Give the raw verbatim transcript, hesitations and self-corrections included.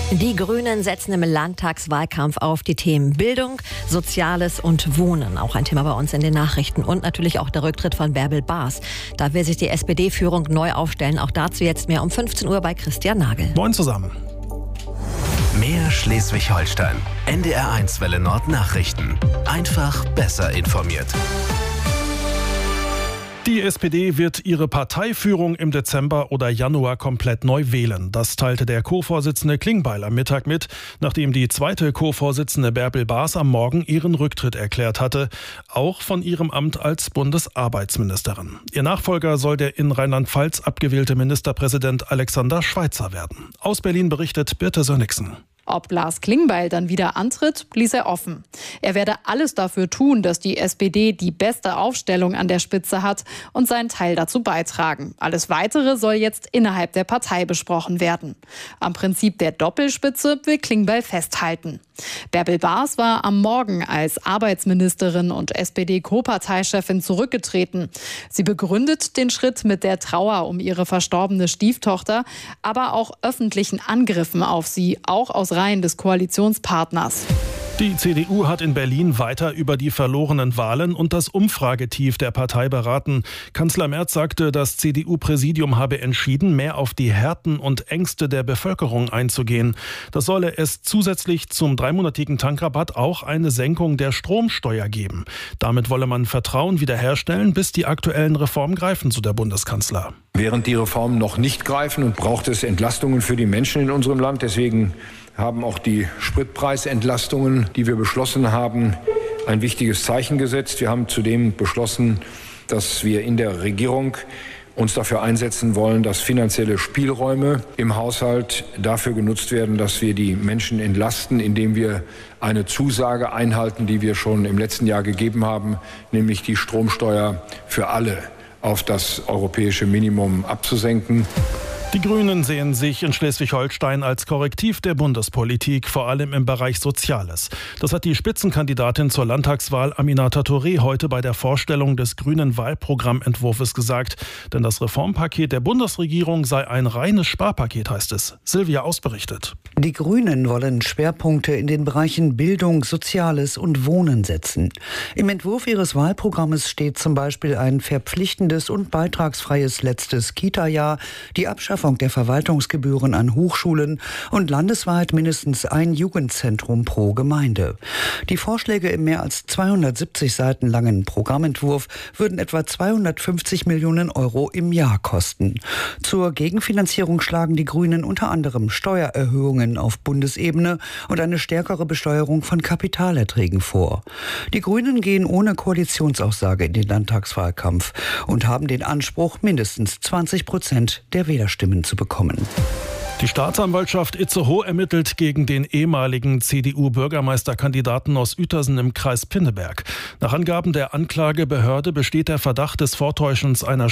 Die Grünen setzen im Landtagswahlkampf auf die Themen Bildung, Soziales und Wohnen. Auch ein Thema bei uns in den Nachrichten. Und natürlich auch der Rücktritt von Bärbel Baas. Da will sich die S P D-Führung neu aufstellen. Auch dazu jetzt mehr um fünfzehn Uhr bei Christian Nagel. Moin zusammen. Mehr Schleswig-Holstein. N D R eins Welle Nord Nachrichten. Einfach besser informiert. Die S P D wird ihre Parteiführung im Dezember oder Januar komplett neu wählen. Das teilte der Co-Vorsitzende Klingbeil am Mittag mit, nachdem die zweite Co-Vorsitzende Bärbel Baas am Morgen ihren Rücktritt erklärt hatte, auch von ihrem Amt als Bundesarbeitsministerin. Ihr Nachfolger soll der in Rheinland-Pfalz abgewählte Ministerpräsident Alexander Schweitzer werden. Aus Berlin berichtet Birte Sönnigsen. Ob Lars Klingbeil dann wieder antritt, ließ er offen. Er werde alles dafür tun, dass die S P D die beste Aufstellung an der Spitze hat und seinen Teil dazu beitragen. Alles Weitere soll jetzt innerhalb der Partei besprochen werden. Am Prinzip der Doppelspitze will Klingbeil festhalten. Bärbel Baas war am Morgen als Arbeitsministerin und S P D-Co-Parteichefin zurückgetreten. Sie begründet den Schritt mit der Trauer um ihre verstorbene Stieftochter, aber auch öffentlichen Angriffen auf sie, auch aus Reihen des Koalitionspartners. Die C D U hat in Berlin weiter über die verlorenen Wahlen und das Umfragetief der Partei beraten. Kanzler Merz sagte, das C D U-Präsidium habe entschieden, mehr auf die Härten und Ängste der Bevölkerung einzugehen. Das solle es zusätzlich zum dreimonatigen Tankrabatt auch eine Senkung der Stromsteuer geben. Damit wolle man Vertrauen wiederherstellen, bis die aktuellen Reformen greifen, so der Bundeskanzler. Während die Reformen noch nicht greifen und braucht es Entlastungen für die Menschen in unserem Land. Deswegen haben auch die Spritpreisentlastungen, die wir beschlossen haben, ein wichtiges Zeichen gesetzt. Wir haben zudem beschlossen, dass wir in der Regierung uns dafür einsetzen wollen, dass finanzielle Spielräume im Haushalt dafür genutzt werden, dass wir die Menschen entlasten, indem wir eine Zusage einhalten, die wir schon im letzten Jahr gegeben haben, nämlich die Stromsteuer für alle auf das europäische Minimum abzusenken. Die Grünen sehen sich in Schleswig-Holstein als Korrektiv der Bundespolitik, vor allem im Bereich Soziales. Das hat die Spitzenkandidatin zur Landtagswahl Aminata Touré heute bei der Vorstellung des grünen Wahlprogrammentwurfs gesagt. Denn das Reformpaket der Bundesregierung sei ein reines Sparpaket, heißt es. Silvia Aus berichtet. Die Grünen wollen Schwerpunkte in den Bereichen Bildung, Soziales und Wohnen setzen. Im Entwurf ihres Wahlprogrammes steht zum Beispiel ein verpflichtendes und beitragsfreies letztes Kita-Jahr, die Abschaffung der Verwaltungsgebühren an Hochschulen und landesweit mindestens ein Jugendzentrum pro Gemeinde. Die Vorschläge im mehr als zweihundertsiebzig Seiten langen Programmentwurf würden etwa zweihundertfünfzig Millionen Euro im Jahr kosten. Zur Gegenfinanzierung schlagen die Grünen unter anderem Steuererhöhungen auf Bundesebene und eine stärkere Besteuerung von Kapitalerträgen vor. Die Grünen gehen ohne Koalitionsaussage in den Landtagswahlkampf und haben den Anspruch, mindestens zwanzig Prozent der Wählerstimmen zu bekommen. Die Staatsanwaltschaft Itzehoe ermittelt gegen den ehemaligen C D U-Bürgermeisterkandidaten aus Uetersen im Kreis Pinneberg. Nach Angaben der Anklagebehörde besteht der Verdacht des Vortäuschens einer